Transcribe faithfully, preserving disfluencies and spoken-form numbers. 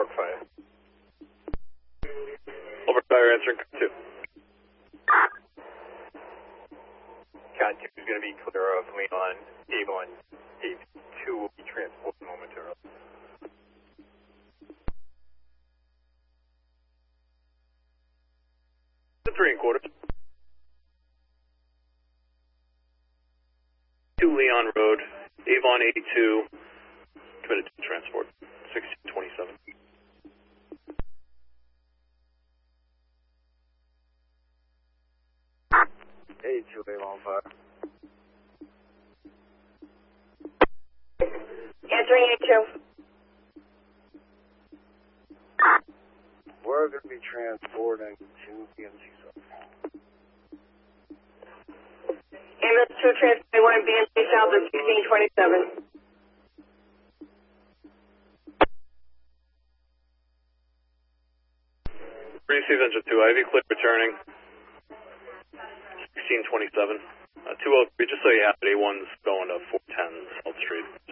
fire. Over fire, answering cut two. Cat two is going to be clear of Leon. Avon, A two will be transported momentarily. Three and quarter. Two Leon Road, Avon A two, committed to transport, sixteen twenty-seven. A two Avon fire. Answering A two. We're going to be transporting to B M C South. Ambulance two transporting one B M C South at sixteen twenty-seven. Receive engine two, I V clear returning, sixteen twenty-seven. Uh, two oh three, just so you have it, A one's going to four ten South Street.